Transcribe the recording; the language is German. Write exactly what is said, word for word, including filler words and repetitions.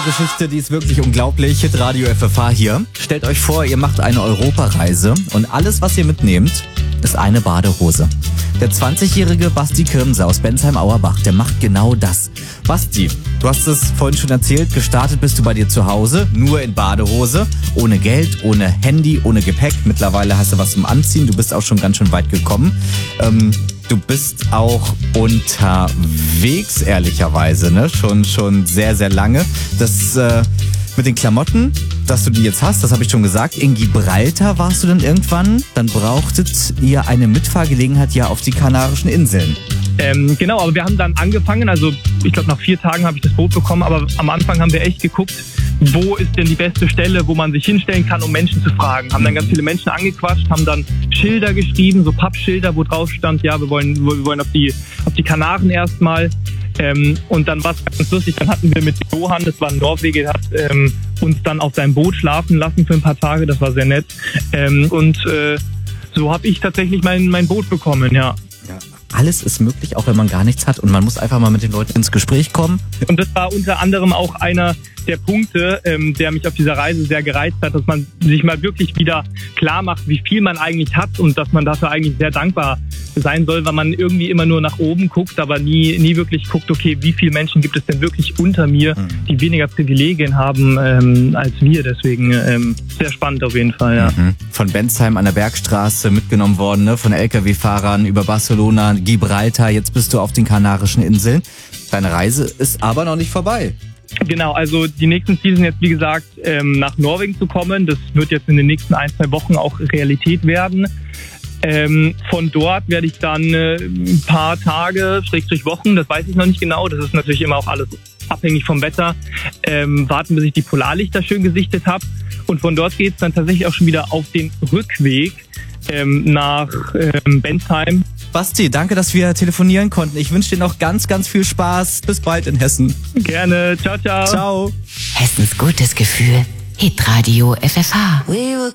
Geschichte, die ist wirklich unglaublich. Hitradio F F H hier. Stellt euch vor, ihr macht eine Europareise und alles, was ihr mitnehmt, ist eine Badehose. Der zwanzigjährige Basti Kirmser aus Bensheim-Auerbach, der macht genau das. Basti, du hast es vorhin schon erzählt, gestartet bist du bei dir zu Hause, nur in Badehose, ohne Geld, ohne Handy, ohne Gepäck. Mittlerweile hast du was zum Anziehen, du bist auch schon ganz schön weit gekommen. Ähm, du bist auch unterwegs, ehrlicherweise, ne? Schon, schon sehr, sehr lange. Das äh, mit den Klamotten, dass du die jetzt hast, das habe ich schon gesagt. In Gibraltar warst du dann irgendwann. Dann brauchtet ihr eine Mitfahrgelegenheit ja auf die Kanarischen Inseln. Ähm, genau, aber wir haben dann angefangen, also ich glaube nach vier Tagen habe ich das Boot bekommen, aber am Anfang haben wir echt geguckt, wo ist denn die beste Stelle, wo man sich hinstellen kann, um Menschen zu fragen. Haben dann ganz viele Menschen angequatscht, haben dann Schilder geschrieben, so Pappschilder, wo drauf stand, ja, wir wollen, wir wollen auf die, auf die Kanaren erstmal. Ähm, und dann war es ganz lustig, dann hatten wir mit Johann, das war ein Norweger, der hat ähm, uns dann auf seinem Boot schlafen lassen für ein paar Tage, das war sehr nett. Ähm, und äh, so habe ich tatsächlich mein, mein Boot bekommen, ja. Ja. Alles ist möglich, auch wenn man gar nichts hat und man muss einfach mal mit den Leuten ins Gespräch kommen. Und das war unter anderem auch einer der Punkte, ähm, der mich auf dieser Reise sehr gereizt hat, dass man sich mal wirklich wieder klar macht, wie viel man eigentlich hat und dass man dafür eigentlich sehr dankbar sein soll, weil man irgendwie immer nur nach oben guckt, aber nie nie wirklich guckt, okay, wie viele Menschen gibt es denn wirklich unter mir, die weniger Privilegien haben ähm, als wir. Deswegen ähm, sehr spannend auf jeden Fall, ja. Mhm. Von Bensheim an der Bergstraße mitgenommen worden, ne? Von L K W-Fahrern über Barcelona, Gibraltar, jetzt bist du auf den Kanarischen Inseln. Deine Reise ist aber noch nicht vorbei. Genau, also die nächsten Ziele sind jetzt, wie gesagt, ähm, nach Norwegen zu kommen. Das wird jetzt in den nächsten ein, zwei Wochen auch Realität werden. Ähm, von dort werde ich dann äh, ein paar Tage, Schrägstrich Wochen, das weiß ich noch nicht genau, das ist natürlich immer auch alles abhängig vom Wetter, ähm, warten, bis ich die Polarlichter schön gesichtet habe. Und von dort geht es dann tatsächlich auch schon wieder auf den Rückweg ähm, nach ähm, Bensheim. Basti, danke, dass wir telefonieren konnten. Ich wünsche dir noch ganz, ganz viel Spaß. Bis bald in Hessen. Gerne. Ciao, ciao. Ciao. Hessens gutes Gefühl. Hitradio F F H.